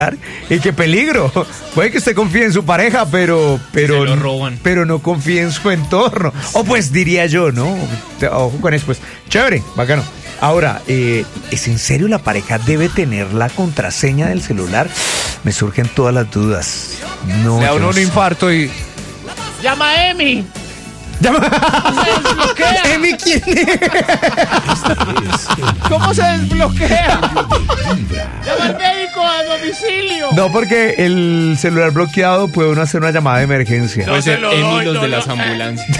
Y qué peligro. Puede que usted confíe en su pareja, pero Se lo roban. pero no confíe en su entorno. O pues diría yo, ¿no? Ojo con eso, pues. Chévere, bacano. Ahora, ¿es en serio la pareja debe tener la contraseña del celular? Me surgen todas las dudas. No, Le da yo uno no un sé. infarto y... Llama a Emi. Llama- desbloquea. Emi, ¿quién es? ¿Cómo se desbloquea? Llama al médico a domicilio. No, porque el celular bloqueado puede uno hacer una llamada de emergencia. No Puede se ser lo doy, Emi los no de lo- las ambulancias.